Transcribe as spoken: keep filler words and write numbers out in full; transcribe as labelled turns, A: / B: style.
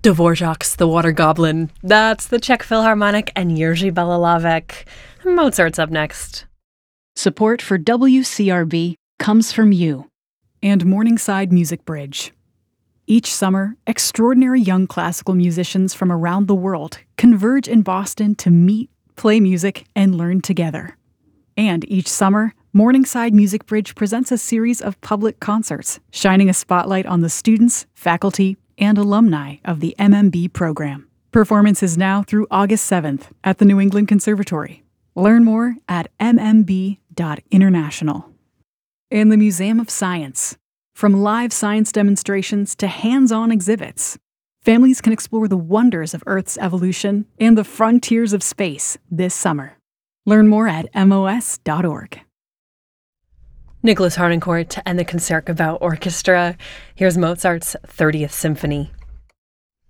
A: Dvorak's The Water Goblin. That's the Czech Philharmonic and Jiří Belalavek. Mozart's up next.
B: Support for W C R B comes from you
C: and Morningside Music Bridge. Each summer, extraordinary young classical musicians from around the world converge in Boston to meet, play music, and learn together. And each summer, Morningside Music Bridge presents a series of public concerts, shining a spotlight on the students, faculty, and alumni of the M M B program. Performance is now through August seventh at the New England Conservatory. Learn more at m m b dot international. In the Museum of Science, from live science demonstrations to hands-on exhibits, families can explore the wonders of Earth's evolution and the frontiers of space this summer. Learn more at m o s dot org.
A: Nicholas Harnoncourt and the Concertgebouw Orchestra. Here's Mozart's thirtieth Symphony.